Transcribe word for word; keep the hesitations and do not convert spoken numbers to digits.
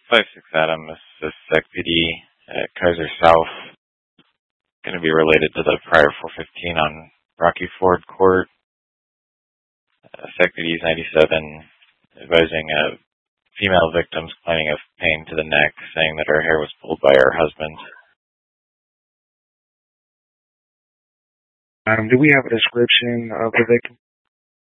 five six Adam, this is S E C P D at Kaiser South. Going to be related to the prior four fifteen on Rocky Ford Court. Uh, S E C P D is ninety-seven, advising a female victims complaining of pain to the neck, saying that her hair was pulled by her husband. Um, do we have a description of the victim?